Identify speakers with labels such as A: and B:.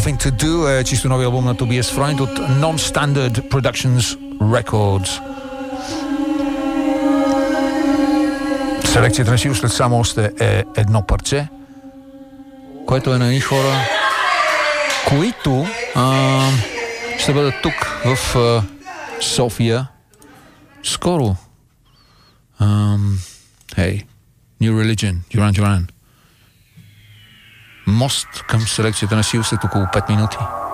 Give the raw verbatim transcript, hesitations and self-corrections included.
A: Nothing to Do е чисто нови албум на Tobias Freund от Non-Standard Productions Records. Селекцията на Сио след само още е едно парче, което е на едни хора, които а, ще бъдат тук в а, София скоро. Um, hey, New Religion, Duran Duran. Мост към селекцията на Сил след около пет минути.